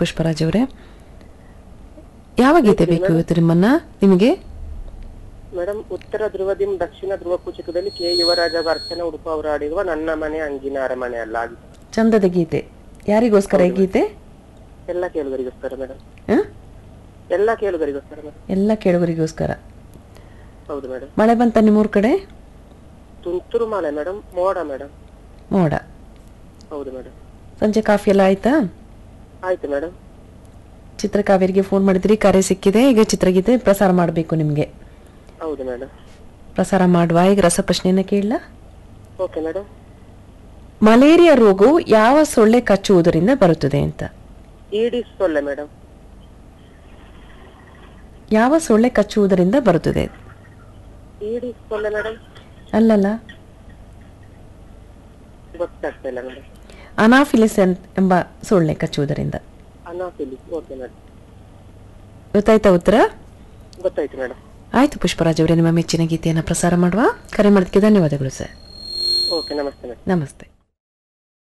ಪುಷ್ಪರಾಜ್ ಅವರೇ. ಯಾವ ಗೀತೆ ಬೇಕು ಇವತ್ತು ನಿಮಗೆ? ಮೇಡಮ್, ಉತ್ತರ ಧ್ರುವದಿಂ ದಕ್ಷಿಣ ಧ್ರುವ ಕುಚಕದಲ್ಲಿ ಕೆ ಯುವರಾಜ ಅರ್ಚನಾ ಉಡುಪ ಅವರು ಆಡಿರುವ ನನ್ನ ಮನೆ ಅಂಗಿನ ಅರಮನೆ ಅಲ್ಲ ಚಂದದ ಗೀತೆ. ಯಾರಿಗೋಸ್ಕರ ಈ ಗೀತೆ? ಎಲ್ಲ ಕೇಳುಗರಿಗೋಸ್ಕರ ಮೇಡಮ್. ಎಲ್ಲ ಕೇಳುಗರಿಗೋಸ್ಕರ ಮೇಡಮ್. ಎಲ್ಲ ಕೇಳುಗರಿಗೋಸ್ಕರ. ಹೌದು ಮೇಡಮ್. ಮಳೆ ಬಂತ ನಿಮ್ಮೂರ್ ಕಡೆ? ತುಂತುರು ಮಳೆ ಮೇಡಮ್, ಮೋಡ ಮೇಡಮ್. ಮೋಡ. ಹೌದು ಮೇಡಮ್. ಸಂಜೆ ಕಾಫಿ ಎಲ್ಲ ಆಯ್ತಾ? ಆಯ್ತು ಮೇಡಮ್. ಚಿತ್ರಕಾವೇರಿಗೆ ಫೋನ್ ಮಾಡಿದ್ರಿ, ಕರೆ ಸಿಕ್ಕಿದೆ. ಈಗ ಚಿತ್ರಗೀತೆ ಪ್ರಸಾರ ಮಾಡಬೇಕು ನಿಮ್ಗೆ. ಹೌದು ಮೇಡಮ್. ಪ್ರಸಾರ ಮಾಡುವ. ಈಗ ರಸಪ್ರಶ್ನೆಯನ್ನ ಕೇಳಲ್ಲ? Okay madam. ಮಲೇರಿಯಾ ರೋಗವು ಯಾವ ಸೊಳ್ಳೆ ಕಚ್ಚುವುದರಿಂದ ಬರುತ್ತದೆ ಅಂತ? ಈಡಿಸ್ ಸೊಳ್ಳೆ ಮೇಡಮ್. ಯಾವ ಸೊಳ್ಳೆ ಕಚ್ಚುವುದರಿಂದ ಬರುತ್ತದೆ? ಈಡಿಸ್ ಸೊಳ್ಳೆ ಮೇಡಮ್. ಅಲ್ಲಲ್ಲ, ಗೊತ್ತಾಗ್ತಿಲ್ಲ ಮೇಡಮ್. ಅನಾಫಿಲಿಸ್ ಎಂಬ ಸೊಳ್ಳೆ ಕಚ್ಚುವುದರಿಂದ. ಅನಾಫಿಲಿಸ್. Okay madam. ಗೊತ್ತಾಯ್ತಾ ಉತ್ತರ? ಗೊತ್ತಾಯ್ತು ಮೇಡಮ್. ಆಯ್ತು ಪುಷ್ಪರಾಜ್ ಅವರೇ, ನಿಮ್ಮ ಮೆಚ್ಚಿನ ಗೀತೆಯನ್ನು ಪ್ರಸಾರ ಮಾಡುವ. ಕರೆ ಮಾಡೋದಕ್ಕೆ ಧನ್ಯವಾದಗಳು ಸರ್. ಓಕೆ, ನಮಸ್ತೆ ಮೇಡಮ್. ನಮಸ್ತೆ.